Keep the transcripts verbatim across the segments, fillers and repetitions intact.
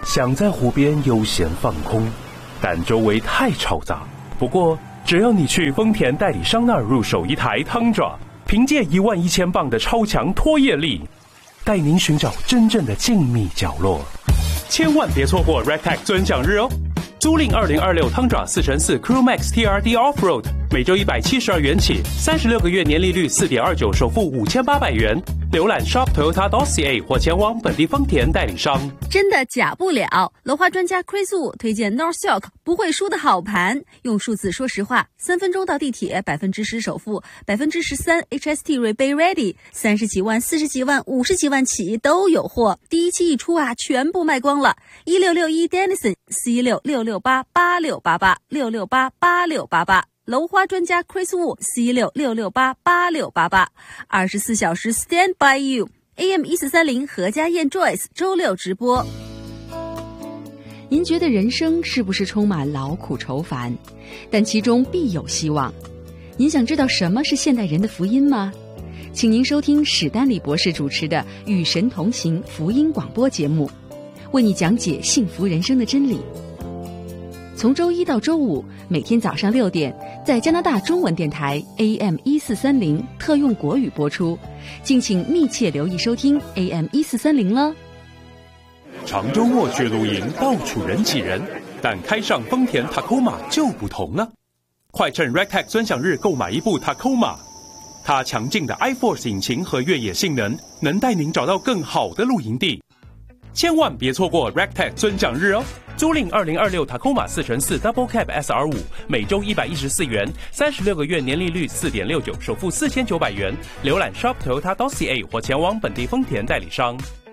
想在湖边悠闲放空，但周围太嘈杂。不过，只要你去丰田代理商那儿入手一台 Tundra， 凭借一万一千磅的超强拖曳力，带您寻找真正的静谧角落。千万别错过 Rectech 尊奖日哦！租赁二零二六 Tundra 四乘四 Crew Max T R D Offroad， 每周一百七十二元起，三十六个月年利率 四点二九， 首付五千八百元。浏览 shop toyota dot c a 或前往本地丰田代理商。 真的假不了，楼花专家 Chris Wu 推荐 Northshock 不会输的好盘。用数字说实话，三分钟到地铁，百分之十首付，百分之十三 H S T rebate ready， 三十几万、四十几万、五十几万起都有货。第一期一出啊，全部卖光了。一六六一 Dennison 四一六六六八八六八八六六八八六八八。楼花专家 Chris Wu 四一六六六八八六八八，二十四小时 Stand by you。 A M 一四三零何家燕 Joyce 周六直播。 您觉得人生是不是充满劳苦愁烦？但其中必有希望。您想知道什么是现代人的福音吗？请您收听史丹利博士主持的《与神同行》福音广播节目，为你讲解幸福人生的真理。从周一到周五，每天早上六点，在加拿大中文电台 A M 一四三零特用国语播出，敬请密切留意收听 A M 一四三零了。 长周末去露营，到处人挤人，但开上丰田 Tacoma 就不同了。快趁 Rectech 尊享日购买一部 Tacoma， 它强劲的 iForce 引擎和越野性能，能带您找到更好的露营地。千万别错过 Rectech 尊奖日哦！租赁二零二六 Tacoma 四乘四 Double Cab S R 五， 每周一百一十四元，三十六个月年利率 四点六九， 首付四千九百元。浏览 shop toyota dot c a 或前往本地丰田代理商。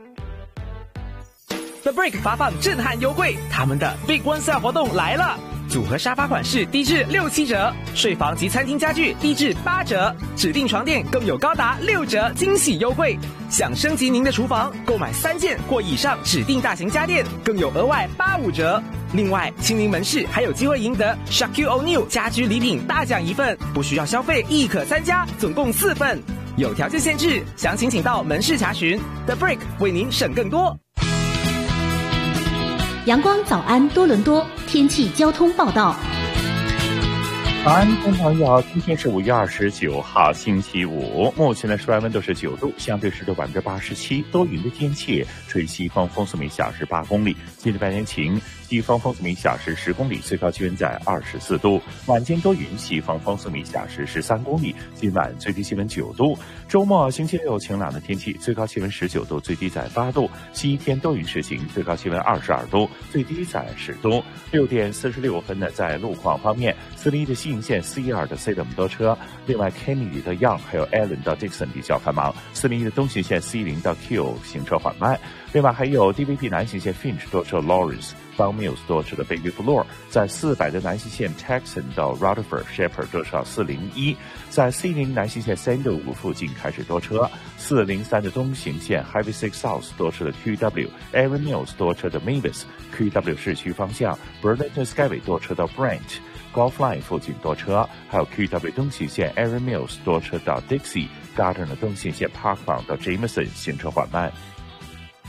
The Brick 发放震撼优惠，他们的 Big One Sale 活动来了！组合沙发款式低至六七折，睡房及餐厅家具低至八折，指定床垫更有高达六折惊喜优惠。想升级您的厨房，购买三件或以上指定大型家电，更有额外八五折。另外，亲临门市还有机会赢得 Shaquille O'Neal 家居礼品大奖一份，不需要消费亦可参加，总共四份，有条件限制，详情请到门市查询。The Brick 为您省更多。 阳光早安多伦多天气交通报道。 早安，听众朋友，今天是五月二十九号，星期五。目前的室外温度是九度，相对湿度百分之八十七，多云的天气，吹西风，风速每小时八公里。今日白天晴，西风风速每小时十公里，最高气温在二十四度。晚间多云，西风风速每小时十三公里，今晚最低气温九度。周末星期六晴朗的天气，最高气温十九度，最低在八度。西天多云时晴，最高气温二十二度，最低在十度。六点四十六分呢，在路况方面，四零一的西营线 C 二 的 C 等多车，另外 Kennedy 的 Young 还有 Allen 到 Dixon 比较繁忙，四零一的东行线 C 零 到 Q 行车缓慢，另外还有 D V P 南行线 Finch 多车 Lawrence、Don Mills 多车的 Baby Floor， 在四百的南行线 Texan 到 Rutherford Shepherd 多车四零一，在 C 零 南行线 Sandalwood 附近开始多车，四零三的东行线 Highway six South 多车的 Q W、Erin Mills 多车的 Mavis、Q W 市区方向 Burlington Skyway 多车到 Brent。Golf Line 附近多车，还有 Q W 东行线 Erin Mills 多车到 Dixie， Gardner 的东行线 Parkbound 到 Jameson 行车缓慢。